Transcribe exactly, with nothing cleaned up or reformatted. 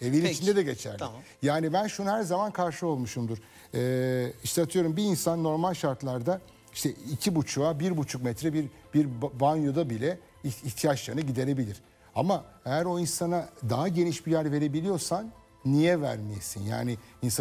Evin Peki. içinde de geçerli. Tamam. Yani ben şunu her zaman karşı olmuşumdur. Ee, işte atıyorum bir insan normal şartlarda işte iki buçuğa bir buçuk metre bir bir ba- banyoda bile ihtiyaçlarını giderebilir. Ama eğer o insana daha geniş bir yer verebiliyorsan niye vermeyesin? Yani insan